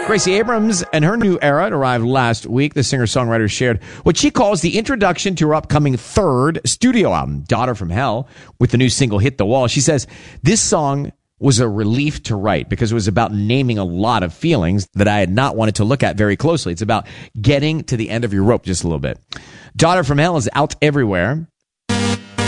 Gracie Abrams and her new era arrived last week. The singer-songwriter shared what she calls the introduction to her upcoming third studio album, Daughter from Hell, with the new single Hit the Wall. She says, this song was a relief to write because it was about naming a lot of feelings that I had not wanted to look at very closely. It's about getting to the end of your rope just a little bit. Daughter from Hell is out everywhere.